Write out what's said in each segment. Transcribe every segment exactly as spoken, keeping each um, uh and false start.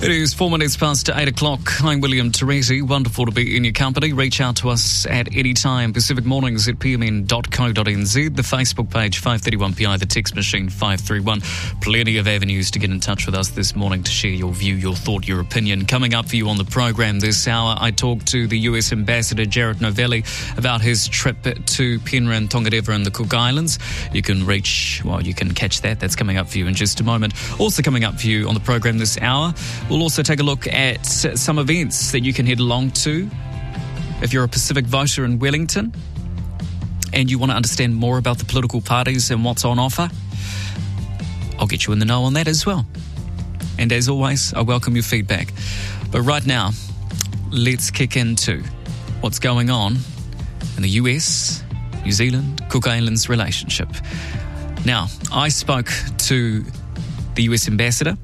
It is four minutes past eight o'clock. I'm William Teresi. Wonderful to be in your company. Reach out to us at any time. Pacific Mornings at p m n dot co dot n z. The Facebook page five thirty-one P I. The text machine five three one. Plenty of avenues to get in touch with us this morning to share your view, your thought, your opinion. Coming up for you on the program this hour, I talked to the U S Ambassador Jared Novelli about his trip to Penrhyn, Tongareva and the Cook Islands. You can reach, well, you can catch that. That's coming up for you in just a moment. Also coming up for you on the program this hour, we'll also take a look at some events that you can head along to if you're a Pacific voter in Wellington and you want to understand more about the political parties and what's on offer. I'll get you in the know on that as well. And as always, I welcome your feedback. But right now, let's kick into what's going on in the U S, New Zealand, Cook Islands relationship. Now, I spoke to the U S Ambassador.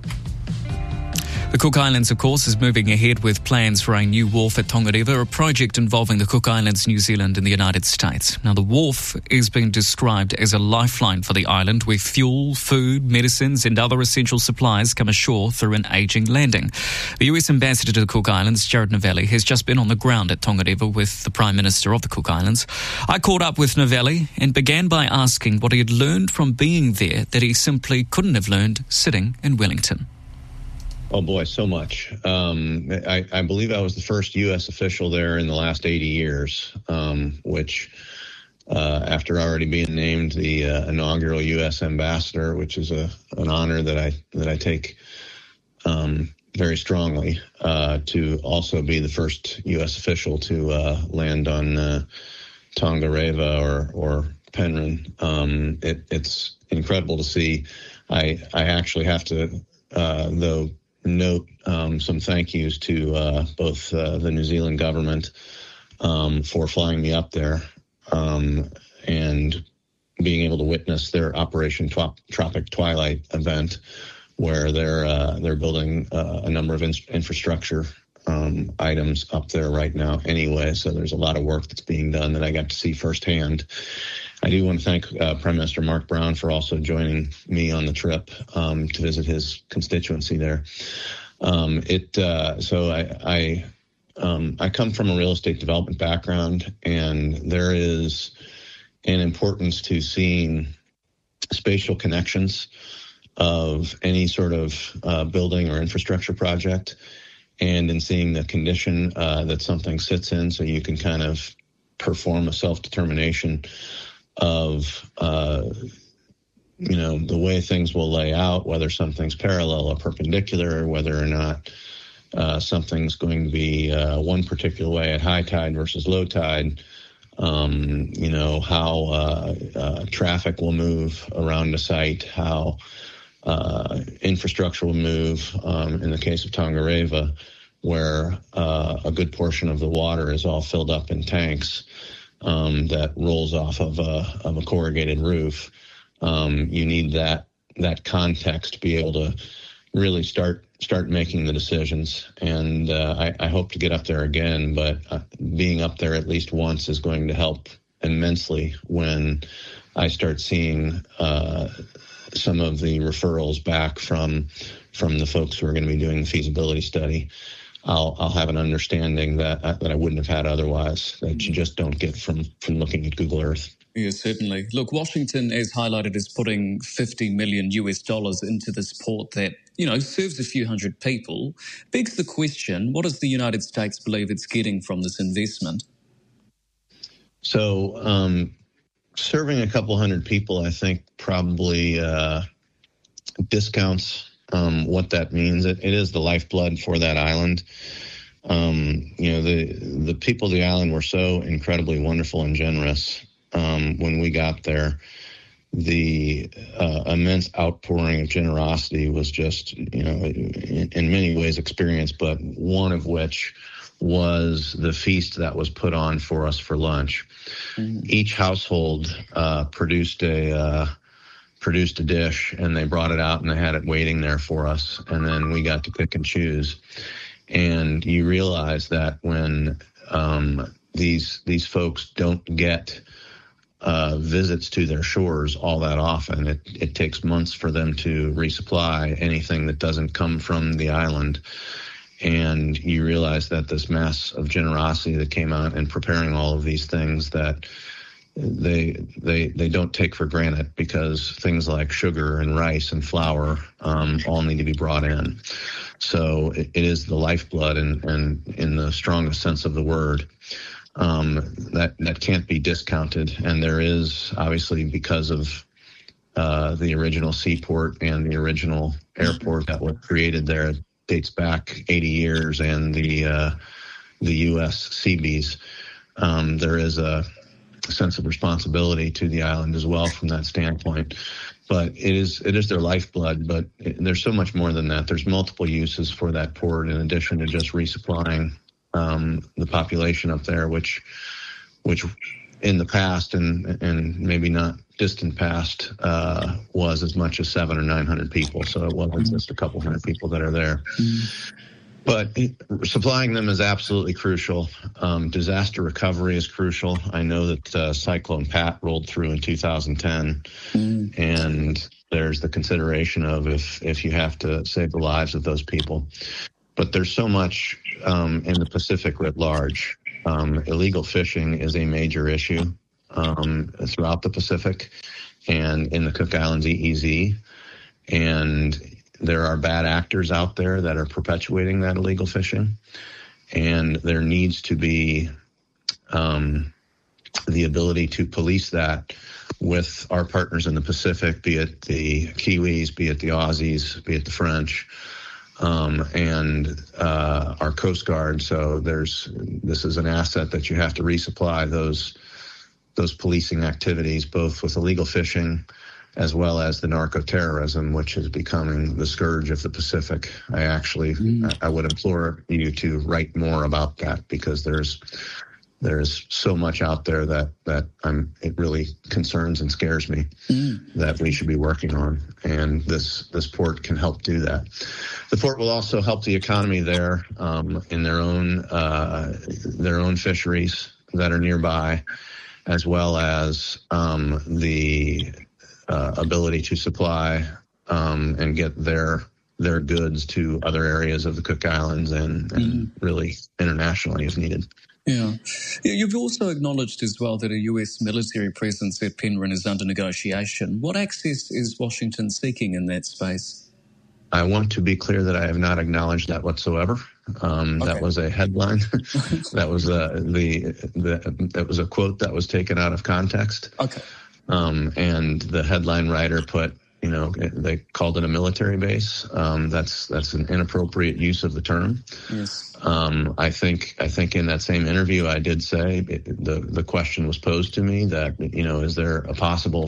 The Cook Islands, of course, is moving ahead with plans for a new wharf at Tongareva, a project involving the Cook Islands, New Zealand and the United States. Now, the wharf is being described as a lifeline for the island where fuel, food, medicines and other essential supplies come ashore through an ageing landing. The U S Ambassador to the Cook Islands, Jared Novelli, has just been on the ground at Tongareva with the Prime Minister of the Cook Islands. I caught up with Novelli and began by asking what he had learned from being there that he simply couldn't have learned sitting in Wellington. Oh, boy, so much. Um, I, I believe I was the first U S official there in the last eighty years, um, which uh, after already being named the uh, inaugural U S ambassador, which is a an honor that I that I take um, very strongly, uh, to also be the first U S official to uh, land on uh, Tongareva or, or Penrhyn. Um, it, it's incredible to see. I, I actually have to, uh, though, note um, some thank yous to uh, both uh, the New Zealand government um, for flying me up there um, and being able to witness their Operation Twa- Tropic Twilight event, where they're uh, they're building uh, a number of in- infrastructure um, items up there right now. Anyway, so there's a lot of work that's being done that I got to see firsthand. I do want to thank uh, Prime Minister Mark Brown for also joining me on the trip um, to visit his constituency there. Um, it uh, so I I, um, I come from a real estate development background, and there is an importance to seeing spatial connections of any sort of uh, building or infrastructure project, and in seeing the condition uh, that something sits in, so you can kind of perform a self-determination of, uh, you know, the way things will lay out, whether something's parallel or perpendicular, or whether or not uh, something's going to be uh, one particular way at high tide versus low tide, um, you know, how uh, uh, traffic will move around the site, how uh, infrastructure will move. Um, in the case of Tongareva, where uh, a good portion of the water is all filled up in tanks, Um, that rolls off of a, of a corrugated roof. Um, you need that that context to be able to really start start making the decisions. And uh, I, I hope to get up there again, but uh, being up there at least once is going to help immensely when I start seeing uh, some of the referrals back from from the folks who are going to be doing the feasibility study. I'll I'll have an understanding that uh, that I wouldn't have had otherwise, that you just don't get from, from looking at Google Earth. Yes, certainly. Look, Washington, as highlighted, is putting fifty million U S dollars into this port that, you know, serves a few hundred people. Begs the question, what does the United States believe it's getting from this investment? So um, serving a couple hundred people, I think, probably uh, discounts Um, what that means. It, it is the lifeblood for that island. Um, you know, the the people of the island were so incredibly wonderful and generous um, when we got there. The uh, immense outpouring of generosity was just, you know, in, in many ways experienced, but one of which was the feast that was put on for us for lunch. Mm-hmm. Each household uh, produced a uh, produced a dish, and they brought it out and they had it waiting there for us. And then we got to pick and choose. And you realize that when um, these these folks don't get uh, visits to their shores all that often. It, it takes months for them to resupply anything that doesn't come from the island. And you realize that this mass of generosity that came out in preparing all of these things that they they they don't take for granted, because things like sugar and rice and flour um, all need to be brought in. So it, it is the lifeblood, and, and in the strongest sense of the word, um, that that can't be discounted. And there is, obviously, because of uh, the original seaport and the original airport that was created there, it dates back eighty years, and the uh, the U S Seabees, um, there is a sense of responsibility to the island as well from that standpoint. But it is it is their lifeblood, but it, there's so much more than that. There's multiple uses for that port in addition to just resupplying um, the population up there, which which in the past and and maybe not distant past uh, was as much as seven or nine hundred people. So it wasn't just a couple hundred people that are there. Mm. But supplying them is absolutely crucial. Um, disaster recovery is crucial. I know that uh, Cyclone Pat rolled through in two thousand ten, mm. and there's the consideration of if if you have to save the lives of those people. But there's so much um, in the Pacific writ large. Um, illegal fishing is a major issue um, throughout the Pacific and in the Cook Islands E E Z. And there are bad actors out there that are perpetuating that illegal fishing, and there needs to be um, the ability to police that with our partners in the Pacific, be it the Kiwis, be it the Aussies, be it the French, um, and uh, our Coast Guard. So there's this is an asset that you have to resupply those those policing activities, both with illegal fishing as well as the narco-terrorism, which is becoming the scourge of the Pacific. I actually, mm. I would implore you to write more about that, because there's there's so much out there that that I'm it really concerns and scares me mm. that we should be working on, and this this port can help do that. The port will also help the economy there um, in their own uh, their own fisheries that are nearby, as well as um, the Uh, ability to supply um, and get their their goods to other areas of the Cook Islands and, and mm. really internationally if needed. Yeah. You've also acknowledged as well that a U S military presence at Penryn is under negotiation. What access is Washington seeking in that space? I want to be clear that I have not acknowledged that whatsoever. Um, okay. That was a headline. that was uh, the, the that was a quote that was taken out of context. Okay. Um, and the headline writer put, you know, they called it a military base. Um, that's that's an inappropriate use of the term. Yes. Um, I think I think in that same interview, I did say it, the the question was posed to me that, you know, is there a possible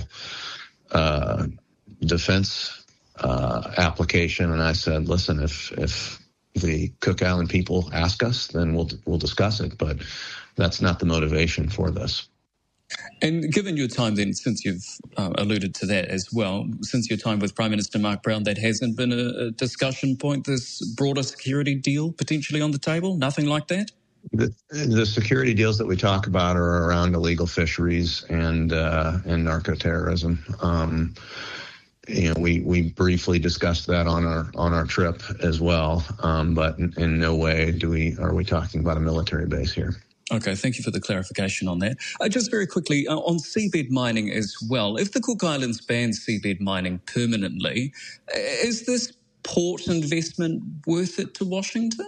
uh, defense uh, application? And I said, listen, if if the Cook Island people ask us, then we'll we'll discuss it. But that's not the motivation for this. And given your time then, since you've uh, alluded to that as well, since your time with Prime Minister Mark Brown, that hasn't been a, a discussion point, this broader security deal potentially on the table? Nothing like that? The, the security deals that we talk about are around illegal fisheries and uh, and narco-terrorism. Um, you know, we, we briefly discussed that on our on our trip as well, um, but in, in no way do we are we talking about a military base here. Okay, thank you for the clarification on that. Uh, just very quickly, uh, on seabed mining as well, if the Cook Islands ban seabed mining permanently, is this port investment worth it to Washington?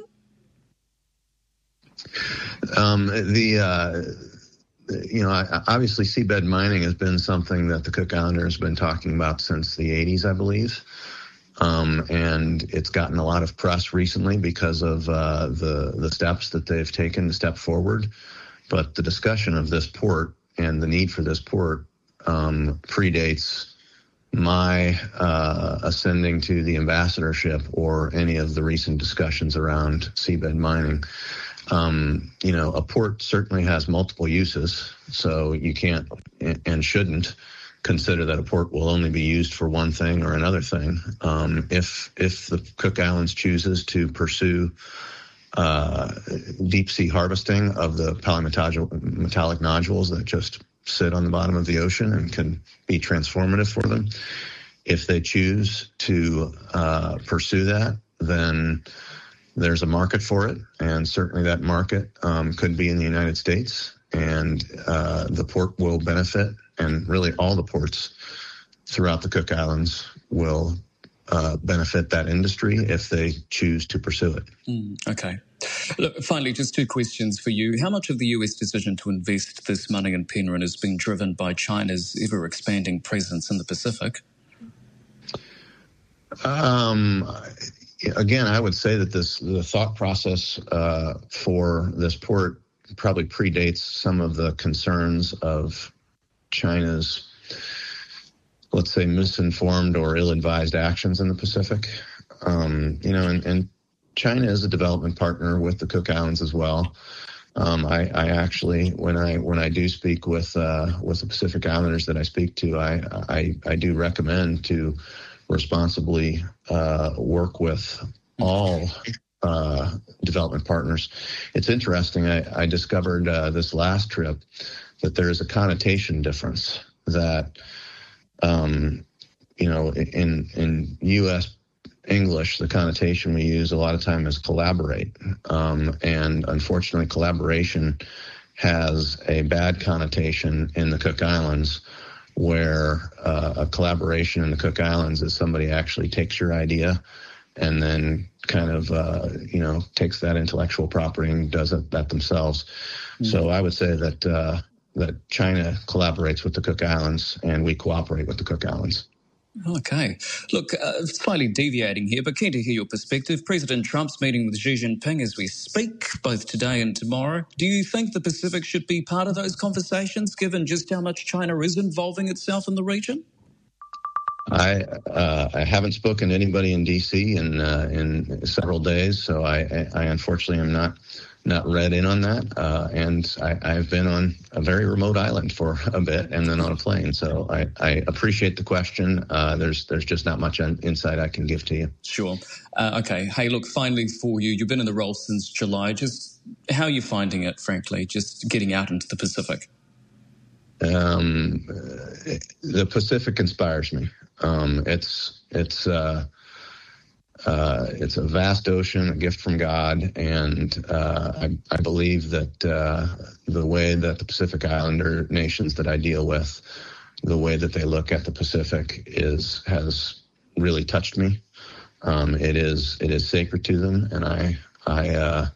Um, the, uh, you know, obviously seabed mining has been something that the Cook Islanders have been talking about since the eighties, I believe. Um, and it's gotten a lot of press recently because of uh, the the steps that they've taken to step forward. But the discussion of this port and the need for this port um, predates my uh, ascending to the ambassadorship or any of the recent discussions around seabed mining. Um, you know, a port certainly has multiple uses, so you can't and shouldn't consider that a port will only be used for one thing or another thing. Um, if if the Cook Islands chooses to pursue uh, deep sea harvesting of the polymetallic nodules that just sit on the bottom of the ocean and can be transformative for them. If they choose to uh, pursue that, then there's a market for it, and certainly that market um, could be in the United States, and uh, the port will benefit, and really all the ports throughout the Cook Islands will uh, benefit that industry if they choose to pursue it. Mm, okay. Look, finally, just two questions for you. How much of the U S decision to invest this money in Penryn has been driven by China's ever-expanding presence in the Pacific? Um, again, I would say that this the thought process uh, for this port probably predates some of the concerns of China's, let's say, misinformed or ill-advised actions in the Pacific. Um, you know, and, and China is a development partner with the Cook Islands as well. Um, I, I actually, when I when I do speak with uh, with the Pacific Islanders that I speak to, I I, I do recommend to responsibly uh, work with all uh, development partners. It's interesting. I, I discovered uh, this last trip that there is a connotation difference that, um, you know, in in U S English, the connotation we use a lot of time is collaborate. Um, and unfortunately, collaboration has a bad connotation in the Cook Islands, where uh, a collaboration in the Cook Islands is somebody actually takes your idea and then kind of, uh, you know, takes that intellectual property and does it that themselves. Mm-hmm. So I would say that uh, that China collaborates with the Cook Islands and we cooperate with the Cook Islands. Okay. Look, uh, slightly deviating here, but keen to hear your perspective. President Trump's meeting with Xi Jinping as we speak, both today and tomorrow. Do you think the Pacific should be part of those conversations, given just how much China is involving itself in the region? I uh, I haven't spoken to anybody in D C in uh, in several days, so I, I, I unfortunately am not not read in on that. Uh, and I, I've been on a very remote island for a bit and then on a plane. So I, I appreciate the question. Uh, there's there's just not much insight I can give to you. Sure. Uh, okay. Hey, look, finally for you, you've been in the role since July. Just how are you finding it, frankly, just getting out into the Pacific? Um, the Pacific inspires me. Um, it's it's uh, uh, it's a vast ocean, a gift from God, and uh, I, I believe that uh, the way that the Pacific Islander nations that I deal with, the way that they look at the Pacific is has really touched me. Um, it is it is sacred to them, and I I uh,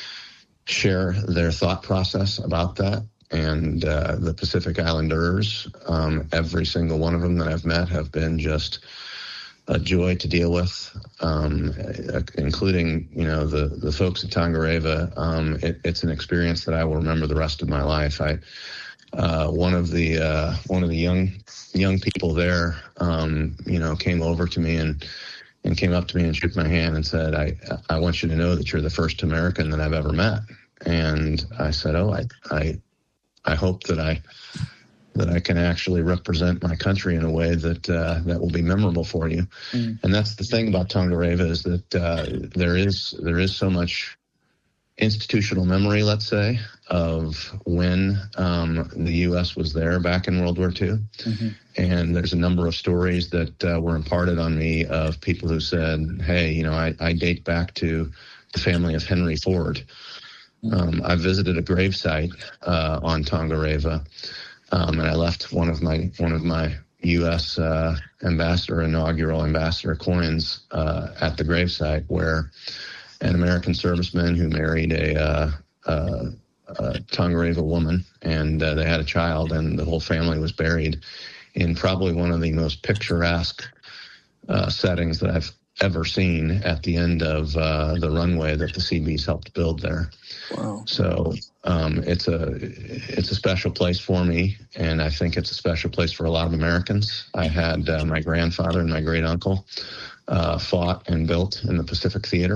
share their thought process about that. And uh, the Pacific Islanders, um, every single one of them that I've met have been just a joy to deal with, um, including, you know, the, the folks at Tongareva. Um, it, it's an experience that I will remember the rest of my life. I, uh, one of the uh, one of the young young people there, um, you know, came over to me and and came up to me and shook my hand and said, "I I want you to know that you're the first American that I've ever met." And I said, "Oh, I I." I hope that I that I can actually represent my country in a way that uh, that will be memorable for you." Mm. And that's the thing about Tongareva is that uh, there is there is so much institutional memory, let's say, of when um, the U S was there back in World War Two. Mm-hmm. And there's a number of stories that uh, were imparted on me of people who said, "Hey, you know, I, I date back to the family of Henry Ford." Um, I visited a gravesite uh, on Tongareva, um, and I left one of my one of my U S uh, ambassador inaugural ambassador coins uh, at the gravesite, where an American serviceman who married a, uh, uh, a Tongareva woman, and uh, they had a child, and the whole family was buried in probably one of the most picturesque uh, settings that I've ever seen at the end of uh, the runway that the Seabees helped build there. Wow. So um, it's a it's a special place for me, and I think it's a special place for a lot of Americans. I had uh, my grandfather and my great uncle uh, fought and built in the Pacific Theater,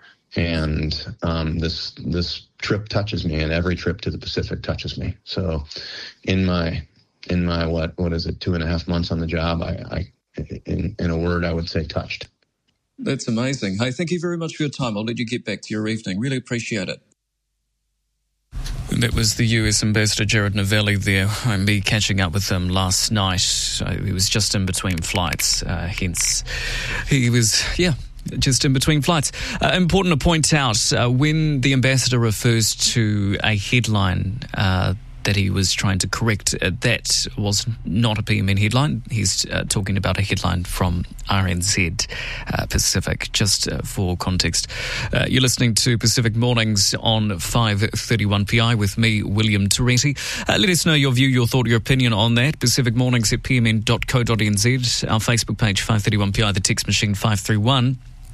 and um, this this trip touches me, and every trip to the Pacific touches me. So in my in my what what is it two and a half months on the job, I, I in in a word I would say touched. That's amazing. Hey, thank you very much for your time. I'll let you get back to your evening. Really appreciate it. That was the U S Ambassador Jared Novelli there. I'm me catching up with him last night. So he was just in between flights, uh, hence he was, yeah, just in between flights. Uh, important to point out, uh, when the ambassador refers to a headline uh, that he was trying to correct, uh, that was not a P M N headline. He's uh, talking about a headline from R N Z uh, Pacific, just uh, for context. Uh, you're listening to Pacific Mornings on five thirty-one P I with me, William Teresi. Uh, let us know your view, your thought, your opinion on that. Pacific Mornings at p m n dot co dot n z. Our Facebook page, five thirty-one P I, the text machine, five three one.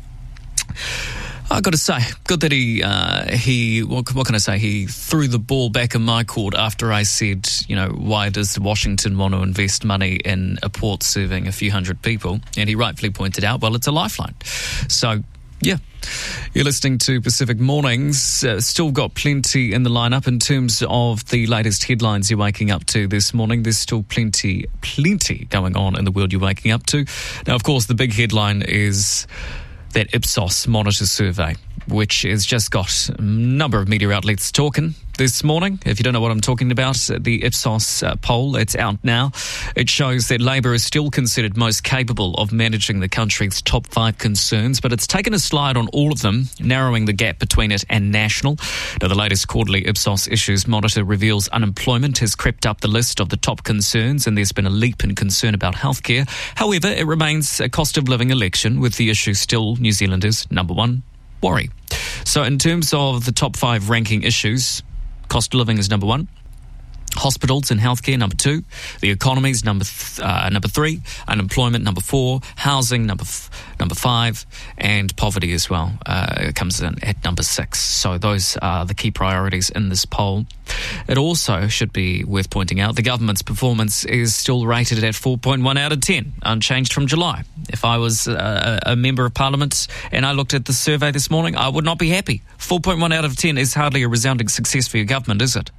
I've got to say, good that he, uh, he what, what can I say, he threw the ball back in my court after I said, you know, why does Washington want to invest money in a port serving a few hundred people? And he rightfully pointed out, well, it's a lifeline. So, yeah, you're listening to Pacific Mornings. Uh, still got plenty in the lineup in terms of the latest headlines you're waking up to this morning. There's still plenty, plenty going on in the world you're waking up to. Now, of course, the big headline is that Ipsos Monitor survey, which has just got a number of media outlets talking this morning. If you don't know what I'm talking about, the Ipsos uh, poll, it's out now. It shows that Labour is still considered most capable of managing the country's top five concerns, but it's taken a slide on all of them, narrowing the gap between it and National. Now, the latest quarterly Ipsos Issues Monitor reveals unemployment has crept up the list of the top concerns, and there's been a leap in concern about healthcare. However, it remains a cost of living election, with the issue still New Zealanders' number one worry. So in terms of the top five ranking issues, cost of living is number one. Hospitals and healthcare, number two. The economy is number th- uh, number three. Unemployment, number four. Housing, number f- number five. And poverty as well uh, comes in at number six. So those are the key priorities in this poll. It also should be worth pointing out the government's performance is still rated at four point one out of ten, unchanged from July. If I was a, a member of Parliament and I looked at the survey this morning, I would not be happy. four point one out of ten is hardly a resounding success for your government, is it?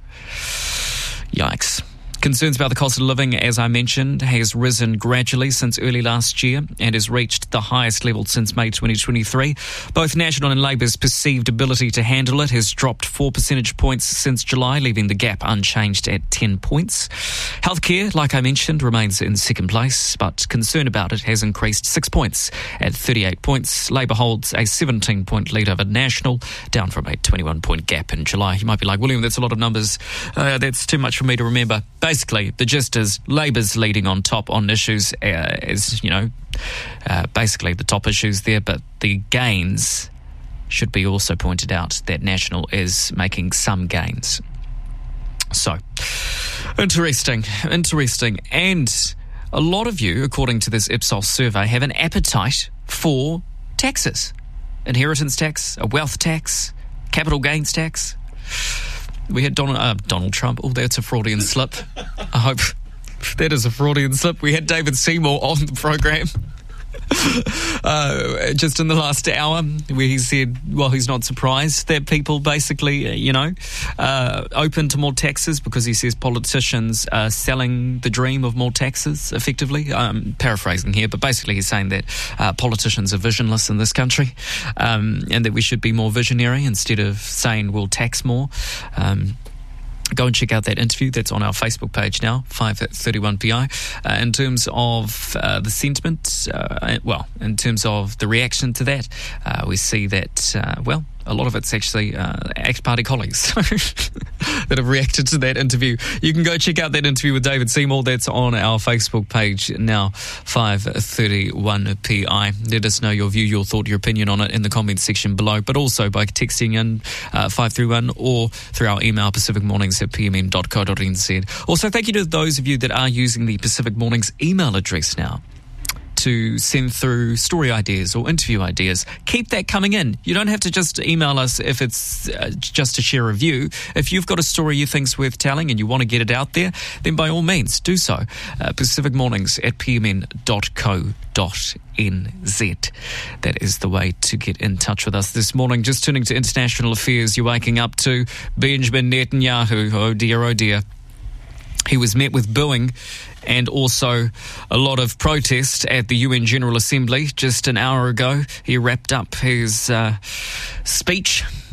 Yikes. Concerns about the cost of living, as I mentioned, has risen gradually since early last year and has reached the highest level since May twenty twenty-three. Both National and Labour's perceived ability to handle it has dropped four percentage points since July, leaving the gap unchanged at ten points. Healthcare, like I mentioned, remains in second place, but concern about it has increased six points at thirty-eight points. Labour holds a seventeen-point lead over National, down from a twenty-one-point gap in July. You might be like, William, that's a lot of numbers. Uh, that's too much for me to remember. Basically, the gist is Labour's leading on top on issues, uh, is, you know, uh, basically the top issues there, but the gains should be also pointed out that National is making some gains. So, interesting, interesting. And a lot of you, according to this Ipsos survey, have an appetite for taxes. Inheritance tax, a wealth tax, capital gains tax. We had Donald, uh, Donald Trump. Oh, that's a Freudian slip. I hope that is a Freudian slip. We had David Seymour on the program uh, just in the last hour, where he said, well, he's not surprised that people basically, you know, uh, open to more taxes, because he says politicians are selling the dream of more taxes, effectively. I'm paraphrasing here, but basically he's saying that uh, politicians are visionless in this country, um, and that we should be more visionary instead of saying we'll tax more. Um, Go and check out that interview. That's on our Facebook page now, five thirty-one P I. Uh, in terms of uh, the sentiment, uh, well, in terms of the reaction to that, uh, we see that, uh, well, a lot of it's actually uh, ACT Party colleagues that have reacted to that interview. You can go check out that interview with David Seymour. That's on our Facebook page now, five thirty-one P I. Let us know your view, your thought, your opinion on it in the comments section below, but also by texting in uh, five three one or through our email, pacific mornings at p m n dot co dot n z. Also, thank you to those of you that are using the Pacific Mornings email address now to send through story ideas or interview ideas. Keep that coming in. You don't have to just email us if it's uh, just to share a view. If you've got a story you think's worth telling and you want to get it out there, then by all means do so. Uh, Pacific Mornings at p m n dot co dot n z. That is the way to get in touch with us this morning. Just turning to international affairs, you're waking up to Benjamin Netanyahu. Oh dear, oh dear. He was met with booing and also a lot of protest at the U N General Assembly just an hour ago. He wrapped up his uh, speech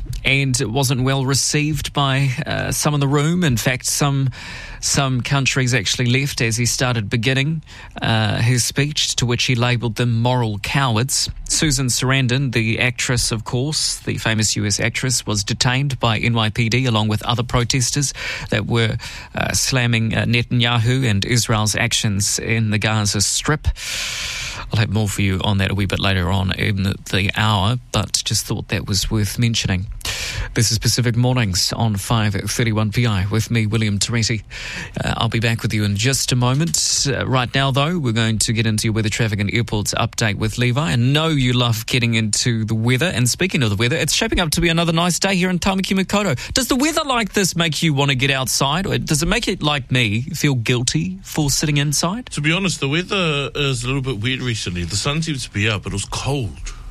and it wasn't well received by uh, some in the room. In fact, some some countries actually left as he started beginning uh, his speech, to which he labelled them moral cowards. Susan Sarandon, the actress, of course, the famous U S actress, was detained by N Y P D along with other protesters that were uh, slamming uh, Netanyahu and Israel's actions in the Gaza Strip. I'll have more for you on that a wee bit later on in the, the hour, but just thought that was worth mentioning. This is Pacific Mornings on five thirty-one P I with me, William Teresi. Uh, I'll be back with you in just a moment. Uh, right now, though, we're going to get into your weather, traffic and airports update with Levi. I know you love getting into the weather. And speaking of the weather, it's shaping up to be another nice day here in Tamaki Makaurau. Does the weather like this make you want to get outside? Or does it make it, like me, feel guilty for sitting inside? To be honest, the weather is a little bit weird recently. The sun seems to be up, but it was cold.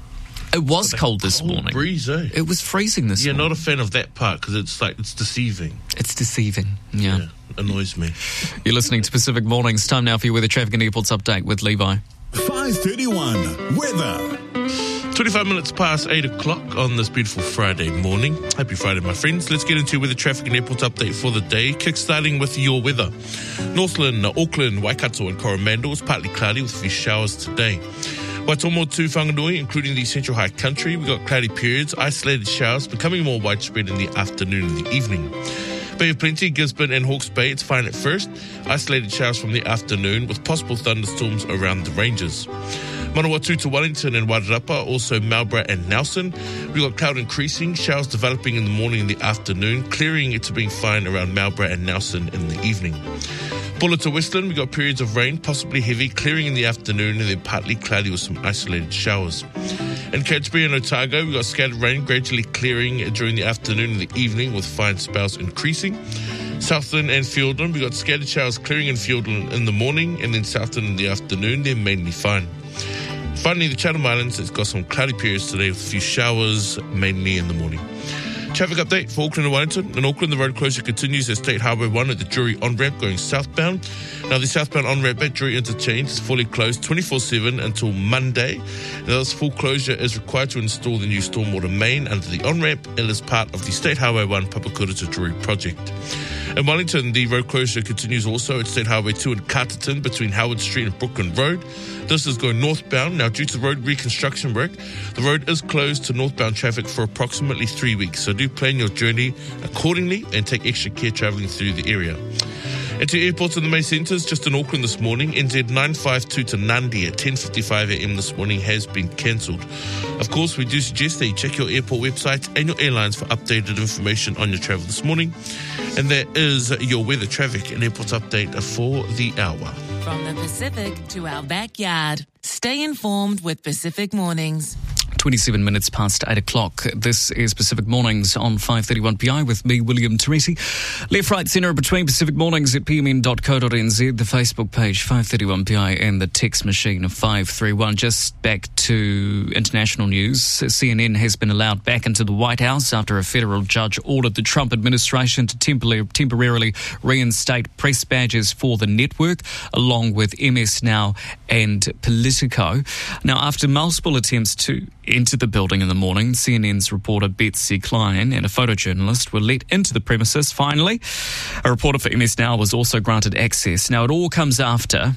It was like cold this cold morning. Breeze, eh? It was freezing this yeah, morning. Yeah, not a fan of that part because it's like it's deceiving. It's deceiving, yeah. yeah. Annoys me. You're listening to Pacific Mornings. Time now for your weather, traffic and airports update with Levi. five thirty-one weather. twenty-five minutes past eight o'clock on this beautiful Friday morning. Happy Friday, my friends. Let's get into weather, traffic and airports update for the day. Kick-starting with your weather. Northland, Auckland, Waikato and Coromandel is partly cloudy with a few showers today. Waitomo to Whanganui, including the Central High Country, we've got cloudy periods, isolated showers becoming more widespread in the afternoon and the evening. Bay of Plenty, Gisborne and Hawke's Bay, it's fine at first. Isolated showers from the afternoon with possible thunderstorms around the ranges. Manawatu to Wellington and Wairarapa, also Marlborough and Nelson. We've got cloud increasing, showers developing in the morning and the afternoon, clearing it to being fine around Marlborough and Nelson in the evening. Bulla to Westland, we've got periods of rain, possibly heavy, clearing in the afternoon and then partly cloudy with some isolated showers. In Canterbury and Otago, we've got scattered rain gradually clearing during the afternoon and the evening with fine spells increasing. Southland and Fiordland, we've got scattered showers clearing in Fiordland in the morning and then Southland in the afternoon, they're mainly fine. Finally, the Chatham Islands, it's got some cloudy periods today with a few showers, mainly in the morning. Traffic update for Auckland and Wellington. In Auckland, the road closure continues at State Highway one at the Drury on-ramp going southbound. Now, the southbound on-ramp at Drury Interchange is fully closed twenty-four seven until Monday. Now, this full closure is required to install the new stormwater main under the on-ramp and is part of the State Highway one Papakura to Drury project. In Wellington, the road closure continues also at State Highway two in Carterton between Howard Street and Brooklyn Road. This is going northbound. Now, due to road reconstruction work, the road is closed to northbound traffic for approximately three weeks. So do plan your journey accordingly and take extra care travelling through the area. Into airports in the main centres, just in Auckland this morning, N Z nine five two to Nandi at ten fifty-five a m this morning has been cancelled. Of course, we do suggest that you check your airport websites and your airlines for updated information on your travel this morning. And that is your weather, traffic and airports update for the hour. From the Pacific to our backyard, stay informed with Pacific Mornings. twenty-seven minutes past eight o'clock. This is Pacific Mornings on five thirty-one P I with me, William Teresi. Left, right, centre between Pacific Mornings at p m n dot co dot n z, the Facebook page five thirty-one P I and the text machine of five three one. Just back to international news. C N N has been allowed back into the White House after a federal judge ordered the Trump administration to tempor- temporarily reinstate press badges for the network, along with M S Now and Politico. Now, after multiple attempts to enter the building in the morning, C N N's reporter Betsy Klein and a photojournalist were let into the premises finally. A reporter for M S Now was also granted access. Now, it all comes after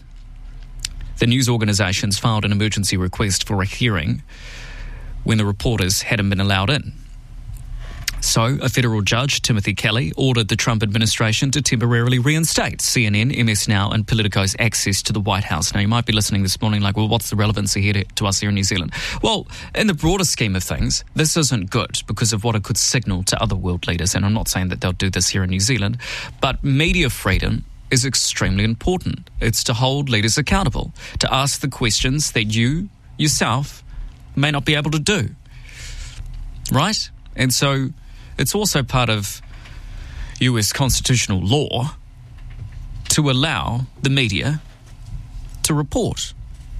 the news organisations filed an emergency request for a hearing when the reporters hadn't been allowed in. So, a federal judge, Timothy Kelly, ordered the Trump administration to temporarily reinstate C N N, M S Now and Politico's access to the White House. Now, you might be listening this morning like, well, what's the relevancy here to, to us here in New Zealand? Well, in the broader scheme of things, this isn't good because of what it could signal to other world leaders. And I'm not saying that they'll do this here in New Zealand, but media freedom is extremely important. It's to hold leaders accountable, to ask the questions that you, yourself, may not be able to do. Right? And so it's also part of U S constitutional law to allow the media to report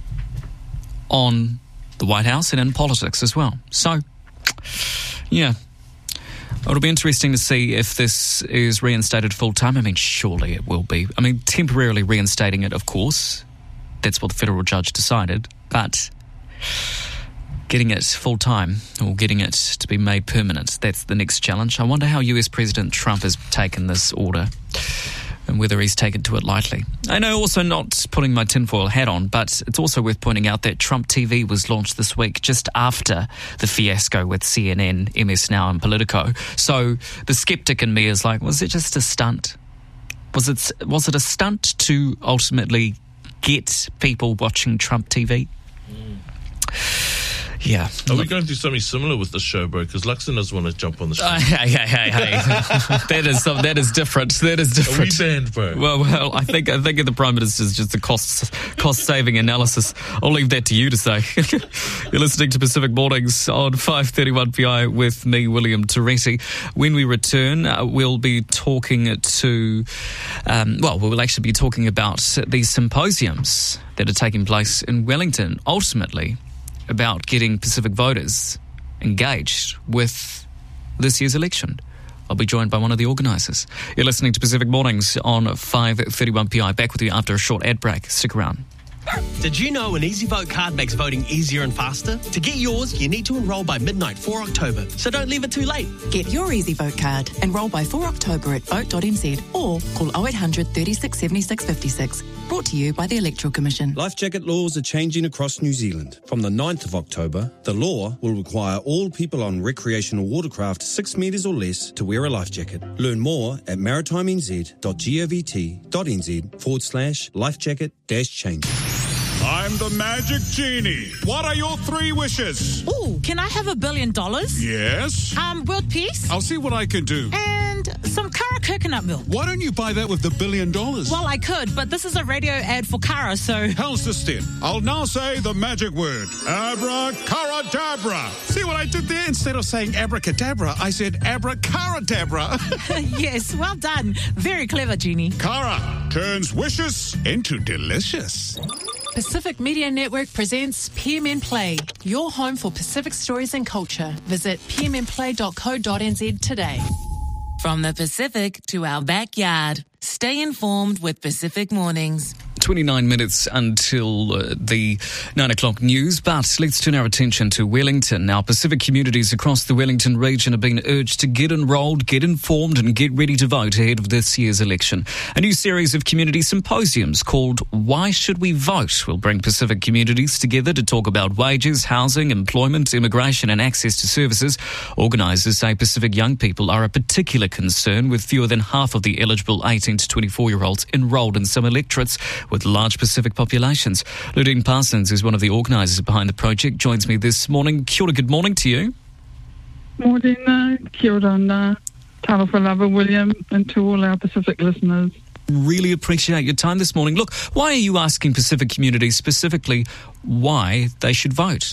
on the White House and in politics as well. So, yeah, it'll be interesting to see if this is reinstated full-time. I mean, surely it will be. I mean, temporarily reinstating it, of course, that's what the federal judge decided, but getting it full-time or getting it to be made permanent. That's the next challenge. I wonder how U S President Trump has taken this order and whether he's taken to it lightly. I know, also not putting my tinfoil hat on, but it's also worth pointing out that Trump T V was launched this week just after the fiasco with C N N, M S Now and Politico. So the skeptic in me is like, was it just a stunt? Was it, was it a stunt to ultimately get people watching Trump T V? Mm. Yeah. Are we going to do something similar with the show, bro? Because Luxon doesn't want to jump on the show. Uh, hey, hey, hey, hey. that is some, that is different. That is different. Are we banned, bro? Well, well, I think I think the Prime Minister's just a cost cost saving analysis. I'll leave that to you to say. You're listening to Pacific Mornings on five thirty-one P I with me, William Teresi. When we return, uh, we'll be talking to, um, well, we'll actually be talking about these symposiums that are taking place in Wellington. Ultimately, about getting Pacific voters engaged with this year's election. I'll be joined by one of the organisers. You're listening to Pacific Mornings on five thirty-one P I. Back with you after a short ad break. Stick around. Did you know an Easy Vote card makes voting easier and faster? To get yours, you need to enrol by midnight for October, so don't leave it too late. Get your Easy Vote card. Enrol by four October at vote dot n z or call oh eight hundred, thirty-six, seventy-six, fifty-six. Brought to you by the Electoral Commission. Life jacket laws are changing across New Zealand. From the ninth of October, the law will require all people on recreational watercraft six metres or less to wear a life jacket. Learn more at maritimez.govt.nz forward slash life jacket dash change. I'm the magic genie. What are your three wishes? Ooh, can I have a billion dollars? Yes. Um, world peace? I'll see what I can do. And some Kara coconut milk. Why don't you buy that with the billion dollars? Well, I could, but this is a radio ad for Kara, so... How's this then? I'll now say the magic word. Abracadabra. See what I did there? Instead of saying abracadabra, I said abracadabra. Yes, well done. Very clever, Genie. Kara turns wishes into delicious. Pacific Media Network presents P M N Play, your home for Pacific stories and culture. Visit p m n play dot co dot n z today. From the Pacific to our backyard, stay informed with Pacific Mornings. twenty-nine minutes until uh, the nine o'clock news, but let's turn our attention to Wellington. Now, Pacific communities across the Wellington region have been urged to get enrolled, get informed and get ready to vote ahead of this year's election. A new series of community symposiums called Why Should We Vote will bring Pacific communities together to talk about wages, housing, employment, immigration and access to services. Organisers say Pacific young people are a particular concern, with fewer than half of the eligible eighteen to twenty-four-year-olds enrolled in some electorates with large Pacific populations. Ludine Parsons, who's one of the organisers behind the project, joins me this morning. Kia ora, good morning to you. Morena, kia ora, talofa lava, William, and to all our Pacific listeners. Really appreciate your time this morning. Look, why are you asking Pacific communities specifically why they should vote?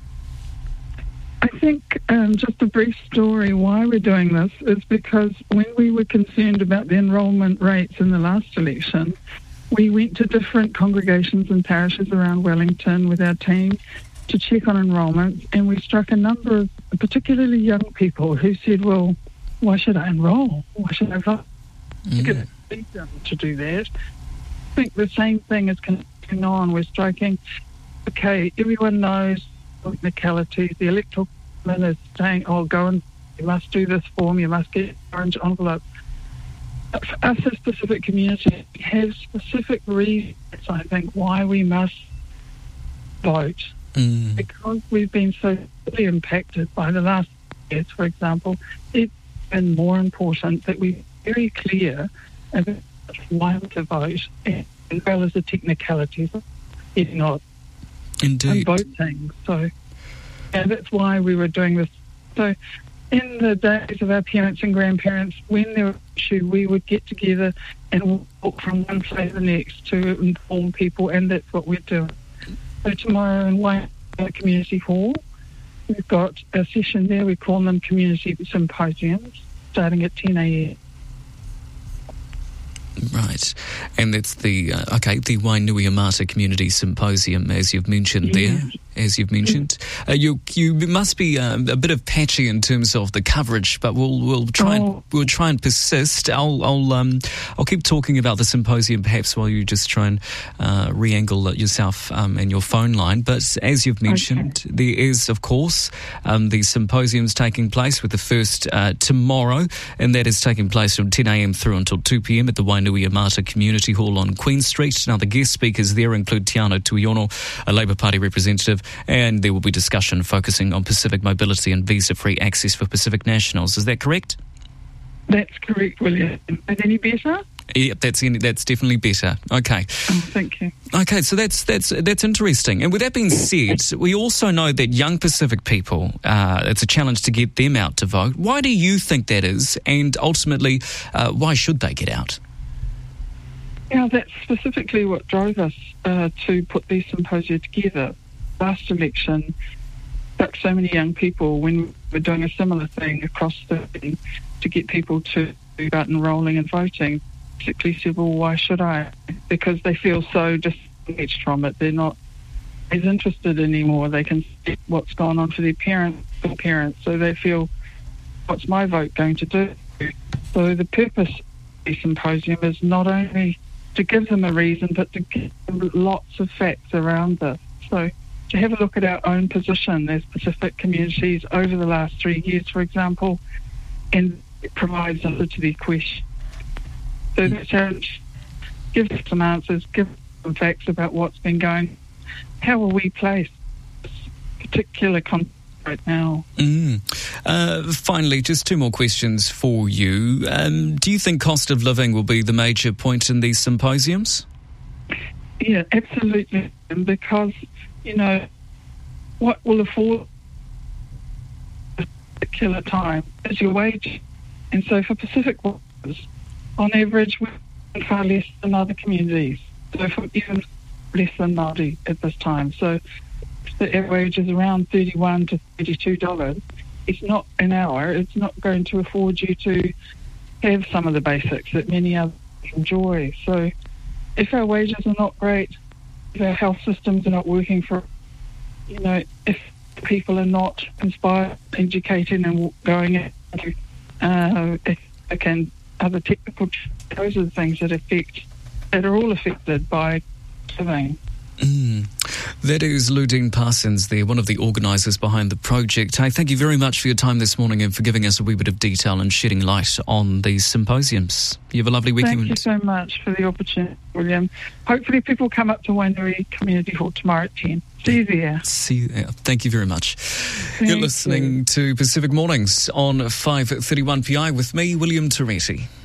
I think um, just a brief story why we're doing this is because when we were concerned about the enrolment rates in the last election, we went to different congregations and parishes around Wellington with our team to check on enrolments, and we struck a number of particularly young people who said, well, why should I enrol? Why should I vote? Mm. To do that. I think the same thing is continuing on. We're striking, okay, everyone knows technicalities. The electoral commission is saying, oh, go and you must do this form, you must get orange envelope. For us as Pacific community, we have specific reasons, I think, why we must vote. Mm. Because we've been so heavily impacted by the last years, for example, it's been more important that we're very clear about why to vote, as well as the technicalities of getting on Indeed. voting. So yeah, that's why we were doing this. So in the days of our parents and grandparents, when there was an issue, we would get together and walk from one place to the next to inform people, and that's what we're doing. So tomorrow in Waihanga Community Hall, we've got a session there. We call them community symposiums, starting at ten a.m. Right, and that's the, uh, okay, the Wainuiomata Community Symposium, as you've mentioned yes. there. as you've mentioned. Uh, you you must be um, a bit of patchy in terms of the coverage, but we'll we'll try oh. and we'll try and persist. I'll I'll um I'll keep talking about the symposium perhaps while you just try and uh, re-angle yourself um, and your phone line. But as you've mentioned, okay. there is of course um, the symposiums taking place, with the first uh, tomorrow, and that is taking place from ten a.m. through until two p.m. at the Wainuiomata Community Hall on Queen Street. Now the guest speakers there include Tiano Tuiono, a Labour Party representative, and there will be discussion focusing on Pacific mobility and visa-free access for Pacific nationals. Is that correct? That's correct, William. Is any better? Yep, that's any, that's definitely better. Okay. Oh, thank you. Okay, so that's that's that's interesting. And with that being said, we also know that young Pacific people, uh, it's a challenge to get them out to vote. Why do you think that is? And ultimately, uh, why should they get out? Yeah, that's specifically what drove us uh, to put these symposia together. Last election, took so many young people when we were doing a similar thing across the thing to get people to start enrolling and voting. Basically said, well, why should I? Because they feel so disengaged from it. They're not as interested anymore. They can see what's gone on for their parents, their parents, so they feel, what's my vote going to do? So the purpose of the symposium is not only to give them a reason, but to give them lots of facts around this. So to have a look at our own position as Pacific communities over the last three years, for example, and it provides answer to these questions. So that's how it gives some answers, give some facts about what's been going. How are we placed in this particular context right now? Mm. Uh, finally, just two more questions for you. Um, do you think cost of living will be the major point in these symposiums? Yeah, absolutely. Because, you know, what will afford a particular time is your wage. And so for Pacific workers, on average, we're far less than other communities. So for even less than Māori at this time. So if the average is around thirty-one to thirty-two dollars, it's not an hour. It's not going to afford you to have some of the basics that many others enjoy. So if our wages are not great, if our health systems are not working for, you know, if people are not inspired, educated and going into uh, ethic and other technical, those are the things that affect, that are all affected by living. Mm. That is Ludine Parsons there, one of the organisers behind the project. Hey, thank you very much for your time this morning and for giving us a wee bit of detail and shedding light on these symposiums. You have a lovely weekend. Thank you so much for the opportunity, William. Hopefully people come up to Wainui Community Hall tomorrow at ten. See you there. See you there. Thank you very much. Thank You're listening you. to Pacific Mornings on five thirty-one P I with me, William Teresi.